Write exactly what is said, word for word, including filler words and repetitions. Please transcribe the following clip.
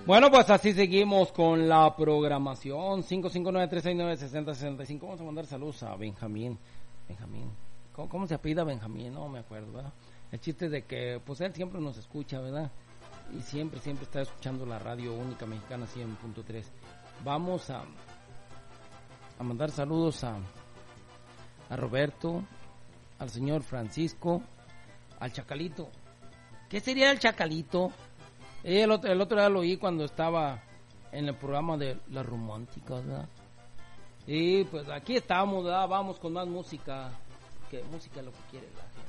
Bueno, pues así seguimos con la programación. cinco cinco nueve, tres seis nueve, seis cero seis cinco. Vamos a mandar saludos a Benjamín. Benjamín. ¿Cómo, cómo se apellida Benjamín? No me acuerdo, ¿verdad? El chiste es de que, pues él siempre nos escucha, ¿verdad? Y siempre, siempre está escuchando la radio única mexicana cien punto tres. Vamos a, a mandar saludos a, a Roberto, al señor Francisco, al Chacalito. ¿Qué sería el Chacalito? El otro, el otro día lo oí cuando estaba en el programa de La Romántica, ¿verdad? Y pues aquí estamos, ¿verdad? Vamos con más música, que música es lo que quiere la gente.